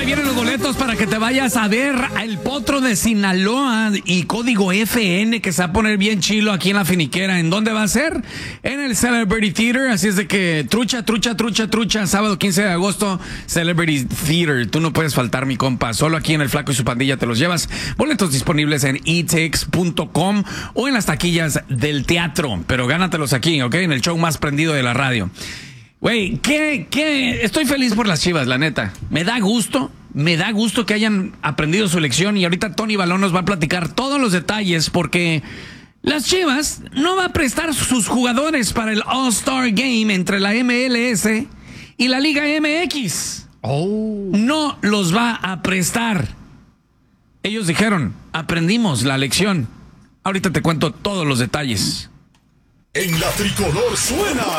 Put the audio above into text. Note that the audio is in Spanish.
Ahí vienen los boletos para que te vayas a ver El Potro de Sinaloa y Código FN, que se va a poner bien chilo aquí en la Finiquera. ¿En dónde va a ser? En el Celebrity Theater. Así es de que trucha, sábado 15 de agosto, Celebrity Theater. Tú no puedes faltar, mi compa. Solo aquí en El Flaco y su Pandilla te los llevas. Boletos disponibles en etix.com o en las taquillas del teatro. Pero gánatelos aquí, ¿ok? En el show más prendido de la radio. Güey, estoy feliz por las Chivas, la neta. Me da gusto que hayan aprendido su lección y ahorita Tony Balón nos va a platicar todos los detalles porque las Chivas no va a prestar sus jugadores para el All-Star Game entre la MLS y la Liga MX. No los va a prestar. Ellos dijeron, aprendimos la lección. Ahorita te cuento todos los detalles. En la Tricolor suena